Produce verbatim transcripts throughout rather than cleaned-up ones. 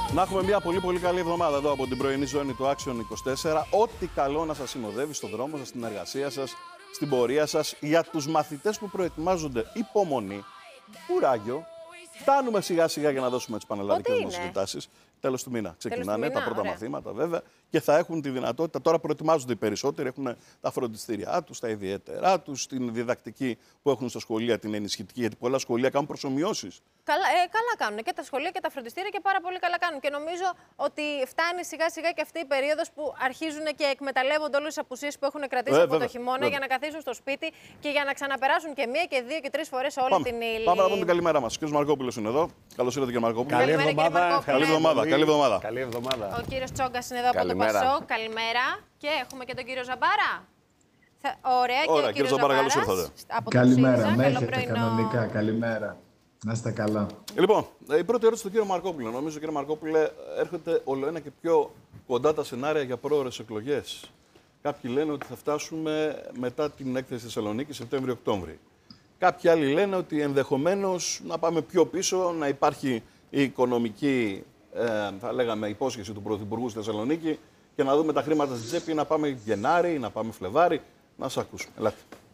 Να έχουμε μια πολύ πολύ καλή εβδομάδα εδώ από την πρωινή ζώνη του Action είκοσι τέσσερα. Ό,τι καλό να σας συνοδεύει στον δρόμο σας, στην εργασία σας, στην πορεία σας. Για τους μαθητές που προετοιμάζονται, υπομονή, κουράγιο. Φτάνουμε σιγά σιγά για να δώσουμε τις πανελλαδικές δημοσιοτάσεις. Τέλος του μήνα ξεκινάνε του μήνα, τα πρώτα ωραία. μαθήματα βέβαια και θα έχουν τη δυνατότητα. Τώρα προετοιμάζονται οι περισσότεροι, έχουν τα φροντιστήριά τους, τα ιδιαίτερά τους, την διδακτική που έχουν στα σχολεία, την ενισχυτική. Γιατί πολλά σχολεία κάνουν προσομοιώσεις. Καλά, ε, καλά κάνουν και τα σχολεία και τα φροντιστήρια και πάρα πολύ καλά κάνουν. Και νομίζω ότι φτάνει σιγά σιγά και αυτή η περίοδος που αρχίζουν και εκμεταλλεύονται όλες τις απουσίες που έχουν κρατήσει Ε, από βέβαια, το χειμώνα βέβαια. για να καθίσουν στο σπίτι και για να ξαναπεράσουν και μία και δύο και τρεις φορές όλη Πάμε. την ύλη. Πάμε να πούμε την καλημέρα μας. Ο κ. Μαρκόπουλος είναι εδώ. Καλώς ήρθατε, κ. Μαρκόπουλο. Καλή Καλημέρα, κύριε εβδομάδα. Μαρκόπουλε. Καλή εβδομάδα. Καλή εβδομάδα. Καλή εβδομάδα. Ο κύριος Τσόγκας είναι εδώ από το Καλημέρα. Πασόκ. Καλημέρα. Και έχουμε και τον κύριο Ζαμπάρα. Θα... Ωραία, και Ωραία, ο κύριε κύριος Ζαμπάρα, καλώς Ζαμπάρας ήρθατε. από το Καλημέρα, ΣΥΡΙΖΑ. με Καλό έχετε πρωινό. κανονικά. Καλημέρα. Να είστε καλά. Λοιπόν, η πρώτη ερώτηση του κ. Μαρκόπουλου. Νομίζω, κύριε Μαρκόπουλε, έρχεται όλο ένα και πιο κοντά τα σενάρια για πρόορες εκλογές. Κάποιοι λένε ότι θα φτάσουμε μετά την έκθεση Θεσσαλονίκη Σεπτέμβριο-Οκτώβρη. Κάποιοι άλλοι λένε ότι ενδεχομένως να πάμε πιο πίσω, να υπάρχει η οικονομική, ε, θα λέγαμε, υπόσχεση του Πρωθυπουργού στη Θεσσαλονίκη και να δούμε τα χρήματα στην τσέπη, να πάμε Γενάρη, να πάμε Φλεβάρη. Να σας ακούσουμε. Ελάτε.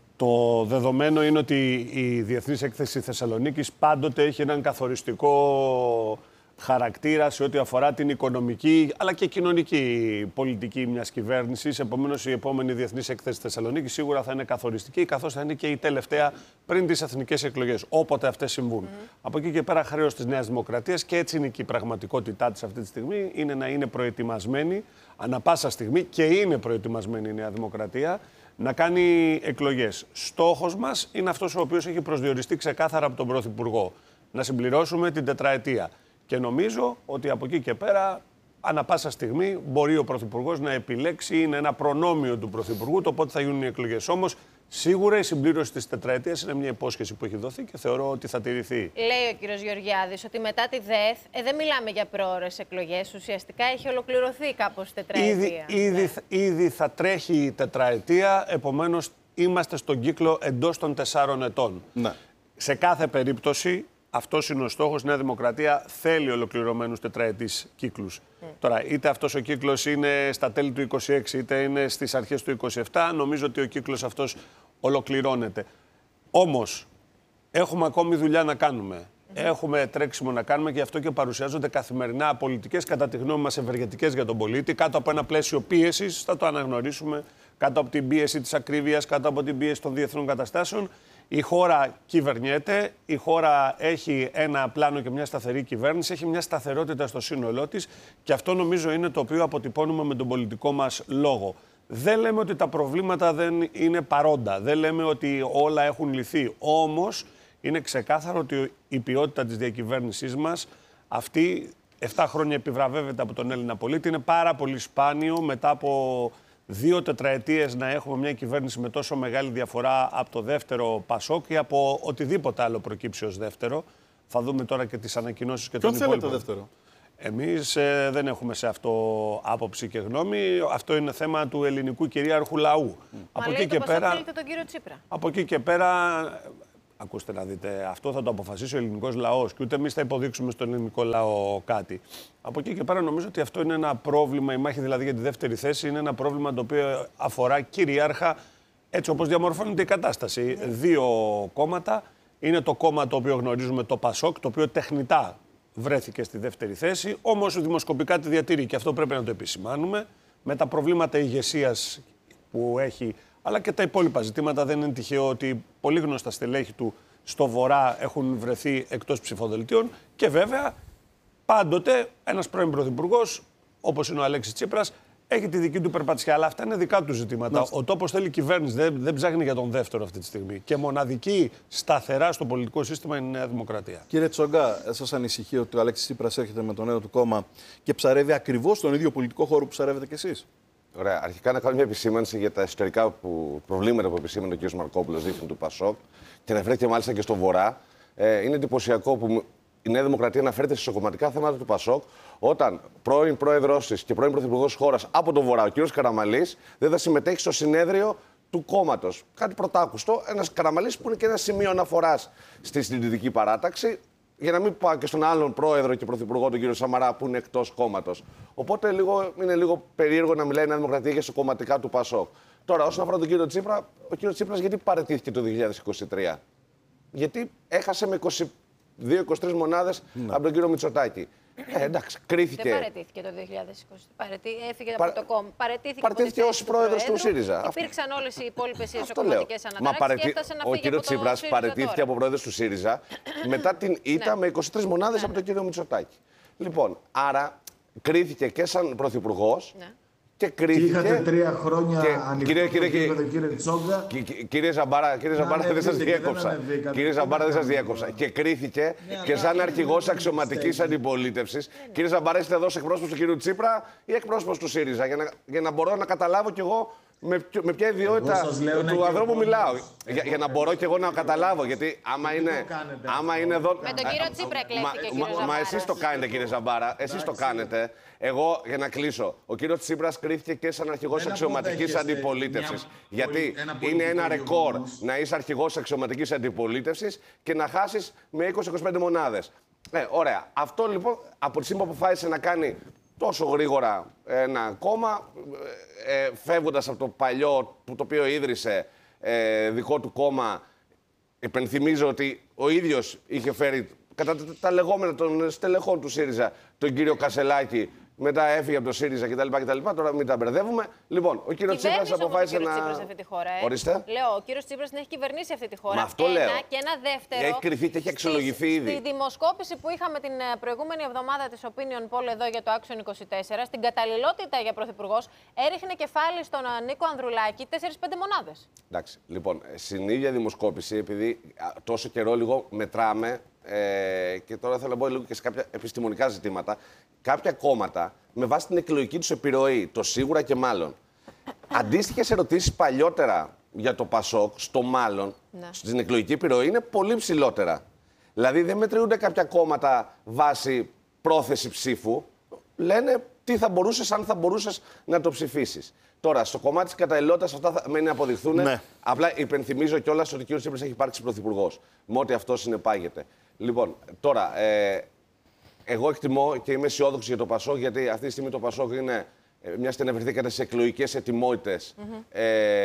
Το δεδομένο είναι ότι η Διεθνής Έκθεση Θεσσαλονίκης πάντοτε έχει έναν καθοριστικό χαρακτήρα σε ό,τι αφορά την οικονομική αλλά και κοινωνική πολιτική μιας κυβέρνησης. Επομένως, η επόμενη Διεθνής Έκθεση Θεσσαλονίκης σίγουρα θα είναι καθοριστική, καθώς θα είναι και η τελευταία πριν τις εθνικές εκλογές, όποτε αυτές συμβούν. Mm. Από εκεί και πέρα, χρέος της Νέας Δημοκρατίας, και έτσι είναι και η πραγματικότητά της αυτή τη στιγμή, είναι να είναι προετοιμασμένη ανα πάσα στιγμή, και είναι προετοιμασμένη η Νέα Δημοκρατία, να κάνει εκλογές. Στόχος μας είναι αυτός ο οποίος έχει προσδιοριστεί ξεκάθαρα από τον Πρωθυπουργό. Να συμπληρώσουμε την τετραετία. Και νομίζω ότι από εκεί και πέρα, ανά πάσα στιγμή, μπορεί ο Πρωθυπουργός να επιλέξει, είναι ένα προνόμιο του Πρωθυπουργού, το πότε θα γίνουν οι εκλογές. Όμως, σίγουρα η συμπλήρωση της τετραετίας είναι μια υπόσχεση που έχει δοθεί και θεωρώ ότι θα τηρηθεί. Λέει ο κύριος Γεωργιάδης ότι μετά τη ΔΕΘ, ε, δεν μιλάμε για πρόορες εκλογές, ουσιαστικά έχει ολοκληρωθεί κάπως η τετραετία. Ήδη, ήδη, Ναι. ήδη θα τρέχει η τετραετία, επομένως είμαστε στον κύκλο εντός των τεσσάρων ετών. Ναι. Σε κάθε περίπτωση, αυτός είναι ο στόχος. Η Νέα Δημοκρατία θέλει ολοκληρωμένους τετραετής κύκλους. Mm. Τώρα, είτε αυτός ο κύκλος είναι στα τέλη του είκοσι έξι, είτε είναι στις αρχές του είκοσι επτά, νομίζω ότι ο κύκλος αυτός ολοκληρώνεται. Όμως, έχουμε ακόμη δουλειά να κάνουμε. Mm-hmm. Έχουμε τρέξιμο να κάνουμε και γι' αυτό και παρουσιάζονται καθημερινά πολιτικές, κατά τη γνώμη μας, ευεργετικές για τον πολίτη, κάτω από ένα πλαίσιο πίεσης, θα το αναγνωρίσουμε, κάτω από την πίεση της ακρίβειας, κάτω από την πίεση των διεθνών καταστάσεων. Η χώρα κυβερνιέται, η χώρα έχει ένα πλάνο και μια σταθερή κυβέρνηση, έχει μια σταθερότητα στο σύνολό της και αυτό νομίζω είναι το οποίο αποτυπώνουμε με τον πολιτικό μας λόγο. Δεν λέμε ότι τα προβλήματα δεν είναι παρόντα, δεν λέμε ότι όλα έχουν λυθεί, όμως είναι ξεκάθαρο ότι η ποιότητα της διακυβέρνησής μας αυτή επτά χρόνια επιβραβεύεται από τον Έλληνα πολίτη. Είναι πάρα πολύ σπάνιο μετά από δύο τετραετίες να έχουμε μια κυβέρνηση με τόσο μεγάλη διαφορά από το δεύτερο Πασόκ ή από οτιδήποτε άλλο προκύψει ως δεύτερο. Θα δούμε τώρα και τις ανακοινώσεις και τον υπόλοιπο. Ποιον θέλετε δεύτερο? Εμείς ε, δεν έχουμε σε αυτό άποψη και γνώμη. Αυτό είναι θέμα του ελληνικού κυρίαρχου λαού. Mm. Από, Μα εκεί και πέρα, θέλετε τον κύριο Τσίπρα. από εκεί και πέρα, ακούστε να δείτε, αυτό θα το αποφασίσει ο ελληνικός λαός και ούτε εμείς θα υποδείξουμε στον ελληνικό λαό κάτι. Από εκεί και πέρα νομίζω ότι αυτό είναι ένα πρόβλημα, η μάχη δηλαδή για τη δεύτερη θέση είναι ένα πρόβλημα το οποίο αφορά κυρίαρχα έτσι όπως διαμορφώνεται η κατάσταση. Mm. Δύο κόμματα, είναι το κόμμα το οποίο γνωρίζουμε, το Πασόκ, το οποίο τεχνητά βρέθηκε στη δεύτερη θέση, όμως δημοσκοπικά τη διατηρεί και αυτό πρέπει να το επισημάνουμε, με τα προβλήματα ηγεσίας που έχει, αλλά και τα υπόλοιπα ζητήματα. Δεν είναι τυχαίο ότι πολύ γνωστά στελέχη του στο Βορρά έχουν βρεθεί εκτός ψηφοδελτίων και βέβαια πάντοτε ένας πρώην πρωθυπουργός, όπως είναι ο Αλέξης Τσίπρας, έχει τη δική του περπατησιά, αλλά αυτά είναι δικά του ζητήματα. Μάλιστα. Ο τόπος θέλει κυβέρνηση, δεν, δεν ψάχνει για τον δεύτερο αυτή τη στιγμή. Και μοναδική σταθερά στο πολιτικό σύστημα είναι η Νέα Δημοκρατία. Κύριε Τσόγκα, σας ανησυχεί ότι ο Αλέξης Τσίπρας έρχεται με το νέο του κόμμα και ψαρεύει ακριβώς τον ίδιο πολιτικό χώρο που ψαρεύετε κι εσείς? Ωραία. Αρχικά να κάνω μια επισήμανση για τα εσωτερικά που, προβλήματα που επισήμανε ο κ. Μαρκόπουλος δίθεν του Πασόκ και αναφέρθηκε μάλιστα και στο Βορρά. Ε, είναι εντυπωσιακό που η Νέα Δημοκρατία αναφέρεται σε ισοκομματικά θέματα του Πασόκ, όταν πρώην πρόεδρος της και πρώην πρωθυπουργός της χώρας από το Βορρά, ο κ. Καραμανλής, δεν θα συμμετέχει στο συνέδριο του κόμματος. Κάτι πρωτάκουστο. Ένας Καραμανλής που είναι και ένα σημείο αναφοράς στη συντηρητική παράταξη. για να μην πάω και στον άλλον πρόεδρο και πρωθυπουργό, τον κύριο Σαμαρά, που είναι εκτός κόμματος. Οπότε λίγο, είναι λίγο περίεργο να μιλάει η Νέα Δημοκρατία για κομματικά του Πασόκ. Τώρα, όσον αφορά τον κύριο Τσίπρα, ο κύριος Τσίπρας γιατί παραιτήθηκε το δύο χιλιάδες είκοσι τρία? Γιατί έχασε με είκοσι δύο είκοσι τρεις μονάδες ναι. από τον κύριο Μητσοτάκη. Ε, εντάξει, κρίθηκε. Δεν παραιτήθηκε το δύο χιλιάδες είκοσι. Παραιτή, έφυγε από Παρα... το κόμμα. Παραιτήθηκε, παραιτήθηκε ως πρόεδρος του ΣΥΡΙΖΑ. Υπήρξαν όλες οι υπόλοιπες εσωκομματικές αναταράξεις παραιτή... και έφτασε να ο φύγει κύριο από το Τσίπρας ΣΥΡΙΖΑ παραιτήθηκε τώρα. από πρόεδρος του ΣΥΡΙΖΑ μετά την ήττα ναι. με είκοσι τρεις μονάδες ναι, από τον κύριο Μητσοτάκη. Λοιπόν, άρα κρίθηκε και σαν πρωθυπουργός. Ναι. Και κρίθηκε. Είχατε τρία χρόνια ανοιχτό κύριε, κύριε, κύριε, τον κύριο Τσόγκα. Κύριε Ζαμπάρα, κύριε Ζαμπάρα δεν σας διέκοψα. Κύριε Ζαμπάρα δεν σας διέκοψα. Και κρίθηκε και σαν αρχηγός αξιωματικής αντιπολίτευσης. Κύριε Ζαμπάρα, είστε εδώ εκπρόσωπος του κύριου Τσίπρα ή εκπρόσωπος του ΣΥΡΙΖΑ? Για να, για να μπορώ να καταλάβω κι εγώ με, με ποια ιδιότητα του ανθρώπου μιλάω. Για, για να μπορώ κι εγώ να καταλάβω. Γιατί άμα είναι, άμα είναι εδώ. Με τον κύριο Τσίπρα εκλέχθηκε, κύριε Ζαμπάρα. Μα εσείς το κάνετε, κύριε Ζαμπάρα. Εσείς το κάνετε. Εγώ, για να κλείσω, ο κύριος Τσίπρας κρίθηκε και σαν αρχηγός αξιωματικής αντιπολίτευσης. Γιατί είναι ένα ρεκόρ να είσαι αρχηγός αξιωματικής αντιπολίτευσης και να χάσεις με είκοσι με είκοσι πέντε μονάδες. Ε, ωραία. Αυτό λοιπόν από τη στιγμή που αποφάσισε να κάνει τόσο γρήγορα ένα κόμμα, ε, φεύγοντας από το παλιό, το οποίο ίδρυσε ε, δικό του κόμμα, υπενθυμίζω ότι ο ίδιος είχε φέρει κατά τα λεγόμενα των στελεχών του ΣΥΡΙΖΑ τον κύριο Κασελάκη. Μετά έφυγε από το ΣΥΡΙΖΑ κτλ. κτλ. Τώρα μην τα μπερδεύουμε. Λοιπόν, ο κύριος Τσίπρας αποφάσισε να. Τσίπρας αυτή τη χώρα, ε. Ορίστε. Λέω, ο κύριος Τσίπρας την έχει κυβερνήσει αυτή τη χώρα. Μα αυτό ένα, λέω. Και ένα δεύτερο. Έχει κρυφθεί και έχει αξιολογηθεί ήδη. Στη δημοσκόπηση που είχαμε την προηγούμενη εβδομάδα της Opinion Poll εδώ για το Action είκοσι τέσσερα, στην καταλληλότητα για πρωθυπουργός, έριχνε κεφάλι στον Νίκο Ανδρουλάκη τέσσερις πέντε μονάδες. Εντάξει. Λοιπόν, στην ίδια δημοσκόπηση, επειδή τόσο καιρό λίγο μετράμε. Ε, και τώρα θέλω να μπω λίγο και σε κάποια επιστημονικά ζητήματα. Κάποια κόμματα, με βάση την εκλογική τους επιρροή, το σίγουρα και μάλλον, αντίστοιχες ερωτήσεις παλιότερα για το Πασόκ, στο μάλλον, ναι. στην εκλογική επιρροή, είναι πολύ ψηλότερα. Δηλαδή δεν μετριούνται κάποια κόμματα βάσει πρόθεση ψήφου. Λένε τι θα μπορούσες, αν θα μπορούσες να το ψηφίσεις. Τώρα, στο κομμάτι της καταλληλότητας, αυτά θα μένει να αποδειχθούν. Ναι. Απλά υπενθυμίζω κιόλας ότι ο κ. Τσίπρας έχει υπάρξει πρωθυπουργός. Με ό,τι αυτό συνεπάγεται. Λοιπόν, τώρα, ε, εγώ εκτιμώ και είμαι αισιόδοξη για το Πασόκ, γιατί αυτή τη στιγμή το Πασόκ είναι, μια και αναφερθήκατε σε εκλογικές ετοιμότητες, mm-hmm.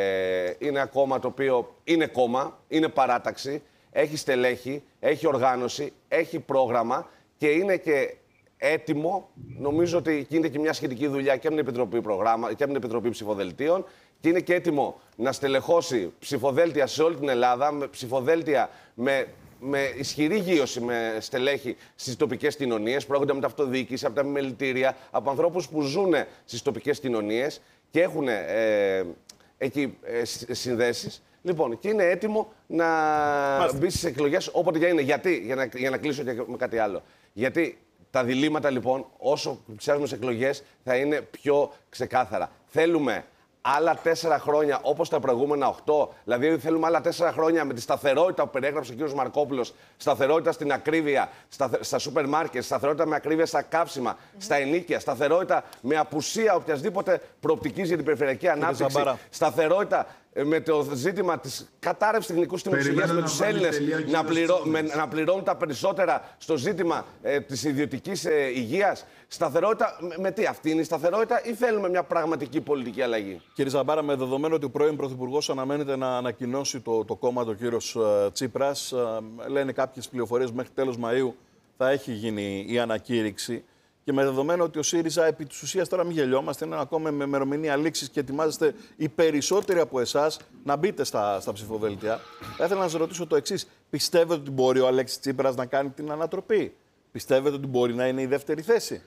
ε, είναι ένα κόμμα το οποίο είναι κόμμα, είναι παράταξη, έχει στελέχη, έχει οργάνωση, έχει πρόγραμμα και είναι και έτοιμο. Νομίζω ότι γίνεται και μια σχετική δουλειά και από την Επιτροπή, προγράμμα, και από την Επιτροπή Ψηφοδελτίων και είναι και έτοιμο να στελεχώσει ψηφοδέλτια σε όλη την Ελλάδα, με ψηφοδέλτια με. με ισχυρή γείωση με στελέχη στις τοπικές κοινωνίες, προέρχονται από τα αυτοδιοίκηση, από τα μελητήρια, από ανθρώπους που ζουν στις τοπικές κοινωνίες και έχουν ε, εκεί ε, συνδέσεις. Λοιπόν, και είναι έτοιμο να Μάλιστα. μπει στις εκλογές όποτε για είναι. Γιατί, για να, για να κλείσω και με κάτι άλλο. Γιατί τα διλήμματα λοιπόν, όσο ψάχνουμε στις εκλογές, θα είναι πιο ξεκάθαρα. Θέλουμε άλλα τέσσερα χρόνια όπως τα προηγούμενα οχτώ. Δηλαδή, θέλουμε άλλα τέσσερα χρόνια με τη σταθερότητα που περιέγραψε ο κ. Μαρκόπουλος, σταθερότητα στην ακρίβεια, στα, στα σούπερ μάρκετ, σταθερότητα με ακρίβεια στα κάψιμα, mm-hmm. στα ενοίκια, σταθερότητα με απουσία οποιασδήποτε προοπτικής για την περιφερειακή ανάπτυξη, σταθερότητα με το ζήτημα της κατάρρευσης τεχνικού συστήματος υγείας με τους Έλληνες να, πληρώ, με, να πληρώνουν τα περισσότερα στο ζήτημα ε, της ιδιωτικής ε, υγείας. Σταθερότητα, με, με τι, αυτή είναι η σταθερότητα ή θέλουμε μια πραγματική πολιτική αλλαγή? Κύριε Ζαμπάρα, με δεδομένο ότι ο πρώην Πρωθυπουργός αναμένεται να ανακοινώσει το, το κόμμα του κύριος Τσίπρας, λένε κάποιες πληροφορίες μέχρι τέλος Μαΐου θα έχει γίνει η ανακήρυξη. Και με δεδομένο ότι ο ΣΥΡΙΖΑ επί της ουσίας, τώρα μην γελιόμαστε, είναι ακόμα με ημερομηνία λήξης και ετοιμάζεστε οι περισσότεροι από εσάς να μπείτε στα, στα ψηφοδέλτια. Θα ήθελα να σας ρωτήσω το εξής. Πιστεύετε ότι μπορεί ο Αλέξης Τσίπρας να κάνει την ανατροπή? Πιστεύετε ότι μπορεί να είναι η δεύτερη θέση?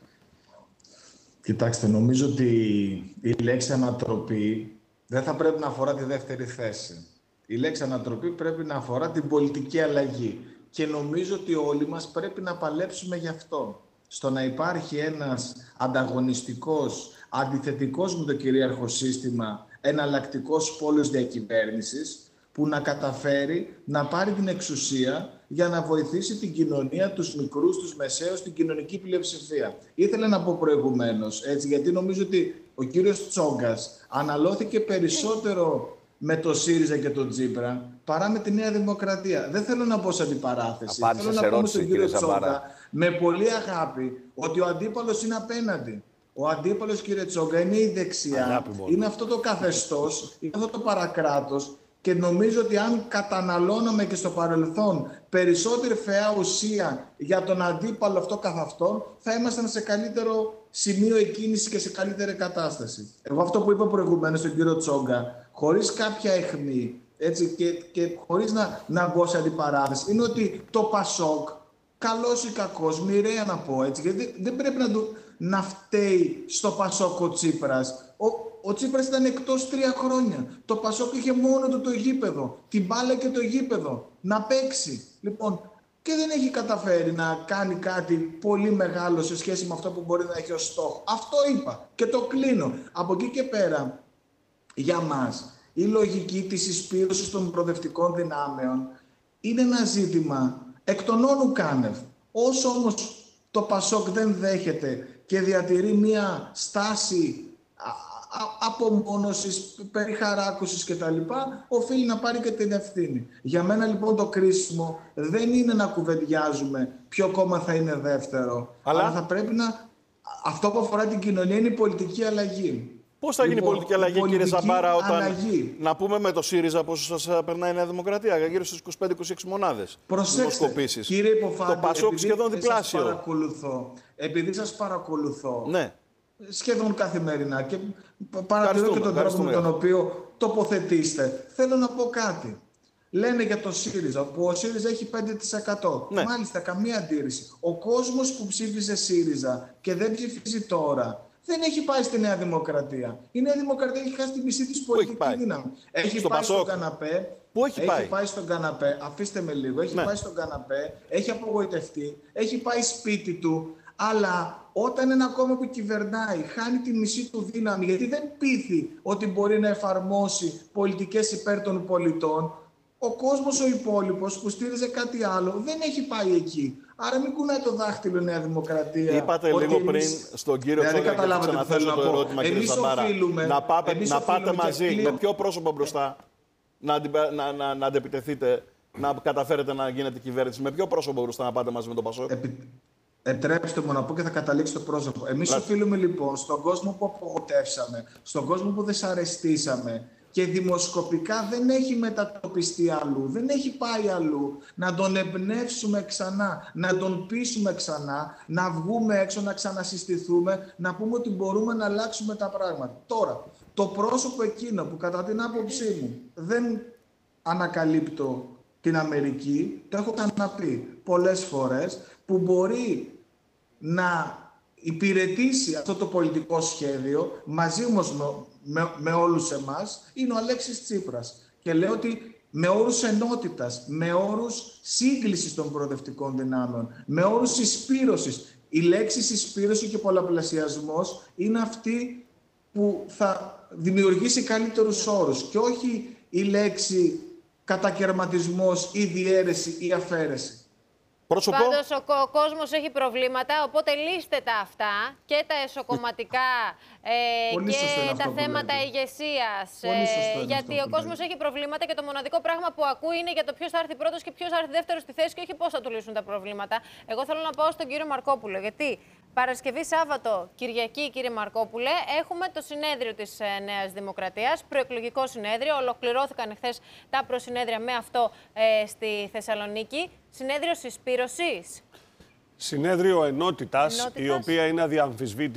Κοιτάξτε, νομίζω ότι η λέξη ανατροπή δεν θα πρέπει να αφορά τη δεύτερη θέση. Η λέξη ανατροπή πρέπει να αφορά την πολιτική αλλαγή. Και νομίζω ότι όλοι μας πρέπει να παλέψουμε γι' αυτό. Στο να υπάρχει ένας ανταγωνιστικός, αντιθετικός με το κυρίαρχο σύστημα, εναλλακτικός πόλος διακυβέρνησης, που να καταφέρει να πάρει την εξουσία για να βοηθήσει την κοινωνία, τους μικρούς, τους μεσαίους, την κοινωνική πλειοψηφία. Ήθελα να πω προηγουμένως, έτσι, γιατί νομίζω ότι ο κύριος Τσόγκας αναλώθηκε περισσότερο με το ΣΥΡΙΖΑ και τον Τσίπρα παρά με τη Νέα Δημοκρατία. Δεν θέλω να πω σε αντιπαράθεση. Απάντησε θέλω σε να πω ερώτηση, στον κύριο κύριε Τσόγκα Ζαμπάρα, με πολύ αγάπη ότι ο αντίπαλος είναι απέναντι. Ο αντίπαλος, κύριε Τσόγκα, είναι η δεξιά, είναι αυτό το καθεστώς, είναι αυτό το παρακράτος και νομίζω ότι αν καταναλώναμε και στο παρελθόν περισσότερη φαιά ουσία για τον αντίπαλο αυτό καθ' αυτόν, θα ήμασταν σε καλύτερο σημείο εκκίνηση και σε καλύτερη κατάσταση. Εγώ αυτό που είπα προηγουμένως στον κύριο Τσόγκα, χωρίς κάποια αιχμή, έτσι, και, και χωρίς να, να μπω σε αντιπαράθεση, είναι ότι το Πασόκ, καλός ή κακός, μοιραία να πω έτσι, γιατί δεν πρέπει να, του, να φταίει στο Πασόκ ο Τσίπρας. Ο, ο Τσίπρας ήταν εκτός τρία χρόνια. Το Πασόκ είχε μόνο του το γήπεδο, την μπάλα και το γήπεδο, να παίξει. Λοιπόν, και δεν έχει καταφέρει να κάνει κάτι πολύ μεγάλο σε σχέση με αυτό που μπορεί να έχει ως στόχο. Αυτό είπα και το κλείνω. Από εκεί και πέρα, για μας, η λογική της εισπύρωσης των προοδευτικών δυνάμεων είναι ένα ζήτημα εκ των όνου κάνευ. Όσο όμως το Πασόκ δεν δέχεται και διατηρεί μία στάση απομόνωσης, περιχαράκωσης κτλ., οφείλει να πάρει και την ευθύνη. Για μένα λοιπόν το κρίσιμο δεν είναι να κουβεντιάζουμε ποιο κόμμα θα είναι δεύτερο, αλλά, αλλά θα πρέπει να... Αυτό που αφορά την κοινωνία είναι η πολιτική αλλαγή. Πώς θα γίνει η πολιτική αλλαγή, πολιτική κύριε Ζαμπάρα, όταν αλλαγή. να πούμε με το ΣΥΡΙΖΑ πόσο σας περνάει η Νέα Δημοκρατία, γύρω στις είκοσι πέντε είκοσι έξι μονάδες. Προσέξτε, κύριε Υποφάντη, το Πασόκ σχεδόν διπλάσιο. Σας παρακολουθώ, επειδή σας παρακολουθώ, ναι. σχεδόν καθημερινά και παρατηρώ και τον τρόπο με τον οποίο τοποθετήστε, θέλω να πω κάτι. Λένε για το ΣΥΡΙΖΑ, που ο ΣΥΡΙΖΑ έχει πέντε τοις εκατό. Ναι. Μάλιστα, καμία αντίρρηση. Ο κόσμος που ψήφιζε ΣΥΡΙΖΑ και δεν ψηφίζει τώρα, δεν έχει πάει στη Νέα Δημοκρατία. Η Νέα Δημοκρατία έχει χάσει τη μισή της πολιτική δύναμη. Έχει στο πάει Πασόκ. στον καναπέ. Πού έχει, έχει πάει? πάει στον καναπέ. Αφήστε με λίγο. Έχει ναι. πάει στον καναπέ. Έχει απογοητευτεί. Έχει πάει σπίτι του. Αλλά όταν ένα κόμμα που κυβερνάει χάνει τη μισή του δύναμη, γιατί δεν πείθει ότι μπορεί να εφαρμόσει πολιτικές υπέρ των πολιτών, ο κόσμος ο υπόλοιπος που στήριζε κάτι άλλο δεν έχει πάει εκεί. Άρα μην κουνάει το δάχτυλο η Νέα Δημοκρατία. Είπατε λίγο εμείς... πριν στον κύριο Τσόγκα, και θα ξαναθέσω το ερώτημα, κύριε Ζαμπάρα, οφείλουμε... να, πάτε, να πάτε μαζί κλείω... με ποιο πρόσωπο μπροστά να, να, να, να αντεπιτεθείτε, να καταφέρετε να γίνετε κυβέρνηση. Με ποιο πρόσωπο μπροστά να πάτε μαζί με τον Πασόκ? Επι... Επιτρέψτε μου να πω και θα καταλήξει το πρόσωπο. Εμείς Λάτε. οφείλουμε λοιπόν στον κόσμο που απογοητεύσαμε, στον κόσμο που δυσαρεστήσαμε και δημοσκοπικά δεν έχει μετατοπιστεί αλλού, δεν έχει πάει αλλού, να τον εμπνεύσουμε ξανά, να τον πείσουμε ξανά, να βγούμε έξω, να ξανασυστηθούμε, να πούμε ότι μπορούμε να αλλάξουμε τα πράγματα. Τώρα, το πρόσωπο εκείνο που κατά την άποψή μου δεν ανακαλύπτω την Αμερική, το έχω ξαναπεί πολλές φορές, που μπορεί να υπηρετήσει αυτό το πολιτικό σχέδιο μαζί όμως με, με, με όλους εμάς, είναι ο Αλέξης Τσίπρας. Και λέω ότι με όρους ενότητας, με όρους σύγκλησης των προοδευτικών δυνάμεων, με όρους συσπήρωσης. Η λέξη συσπήρωση και πολλαπλασιασμός είναι αυτή που θα δημιουργήσει καλύτερους όρους και όχι η λέξη κατακαιρματισμός ή διαίρεση ή αφαίρεση. Πρόσωπο. Πάντως ο, ο κόσμος έχει προβλήματα, οπότε λύστε τα αυτά και τα εσωκομματικά ε, και τα θέματα ηγεσίας. Ε, γιατί ο κόσμος έχει προβλήματα και το μοναδικό πράγμα που ακούει είναι για το ποιος θα έρθει πρώτος και ποιος θα έρθει δεύτερος στη θέση και όχι πώς θα του λύσουν τα προβλήματα. Εγώ θέλω να πάω στον κύριο Μαρκόπουλο, γιατί Παρασκευή, Σάββατο, Κυριακή, κύριε Μαρκόπουλε, έχουμε το συνέδριο της ε, Νέας Δημοκρατίας, προεκλογικό συνέδριο. Ολοκληρώθηκαν εχθές τα προσυνέδρια με αυτό ε, στη Θεσσαλονίκη. Συνέδριο συσπήρωσης. Συνέδριο ενότητας, ενότητας, η οποία είναι αδιαμφισβήτητη.